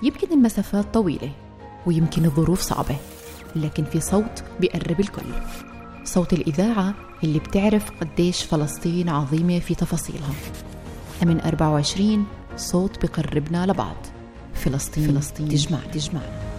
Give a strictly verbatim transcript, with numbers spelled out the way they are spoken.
يمكن المسافات طويلة ويمكن الظروف صعبة، لكن في صوت بيقرب الكل، صوت الإذاعة اللي بتعرف قديش فلسطين عظيمة في تفاصيلها. أمن أربعة وعشرين صوت بقربنا لبعض. فلسطين, فلسطين تجمع تجمعنا.